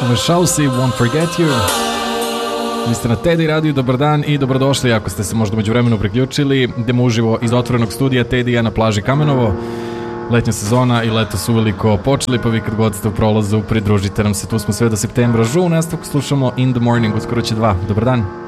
Shausi, Won't Forget You. Vi ste na Teddy radiju, dobar dan i dobrodošli ako ste se možda među vremenu priključili. Idemo uživo iz otvorenog studija Teddyja na plaži Kamenovo. Letnja sezona i leto su uveliko počeli, pa vi kad god ste u prolazu pridružite nam se, tu smo sve do septembra. Žu, nastavku slušamo In the Morning, uskoro će 2. Dobar dan.